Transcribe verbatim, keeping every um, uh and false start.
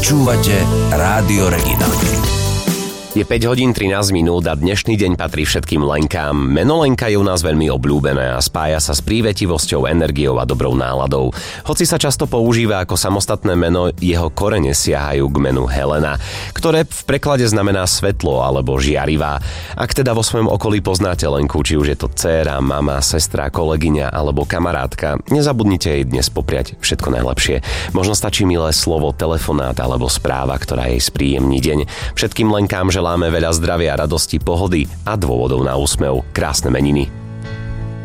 Počúvate Rádio Regina. Je päť hodín trinásť minút a dnešný deň patrí všetkým Lenkám. Meno Lenka je u nás veľmi obľúbené a spája sa s prívetivosťou, energiou a dobrou náladou. Hoci sa často používa ako samostatné meno, jeho korene siahajú k menu Helena, ktoré v preklade znamená svetlo alebo žiarivá. Ak teda vo svojom okolí poznáte Lenku, či už je to dcéra, mama, sestra, kolegyňa alebo kamarátka, nezabudnite jej dnes popriať všetko najlepšie. Možno stačí milé slovo, telefonát alebo správa, ktorá jej spríjemní deň. Všetkým Lenkám želáme veľa zdravia, radosti, pohody a dôvodov na úsmev. Krásne meniny.